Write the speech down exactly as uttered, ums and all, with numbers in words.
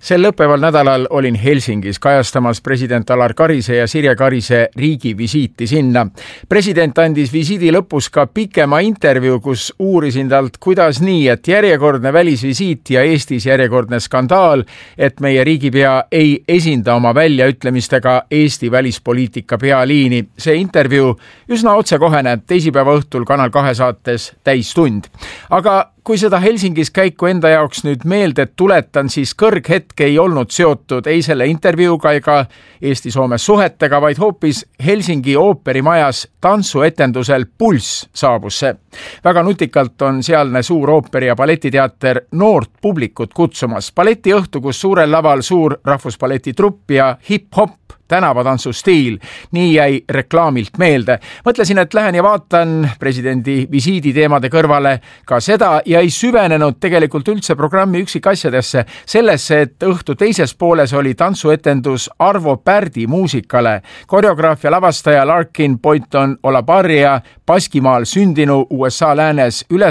Sel lõppeval nädalal olin Helsingis kajastamas president Alar Karise ja Sirje Karise riigivisiiti sinna. President andis visiidi lõpus ka pikema intervjuu, kus uurisin talt, kuidas nii, et järjekordne välisvisiit ja Eestis järjekordne skandaal, et meie riigipea ei esinda oma väljaütlemistega Eesti välispoliitika pealiini. See intervjuu üsna otsekohene teisipäeva õhtul Kanal kahe saates Täistund. Aga kui seda Helsingis käiku enda jaoks nüüd meelde tuletan, siis kõrghetk ei olnud seotud ei selle intervjuuga ega Eesti-Soome suhetega, vaid hoopis Helsingi ooperimajas tantsuetendusel Pulss saabus see. Väga nutikalt on sealne suur ooperi- ja balletiteater noort publikut kutsumas. Balletiõhtu, kus suurel laval suur rahvuspalleti trupp ja hip-hop tänavatantsu stiil, nii jäi reklaamilt meelde. Mõtlesin, et lähen ja vaatan presidendi visiidi teemade kõrvale ka seda ja ei süvenenud tegelikult üldse programmi üksikasjadesse sellesse, et õhtu teises pooles oli tantsuetendus Arvo Pärdi muusikale. Koreograafia lavastaja Larkin Boynton Olavarria Baskimaal sündinu U S A läänes üle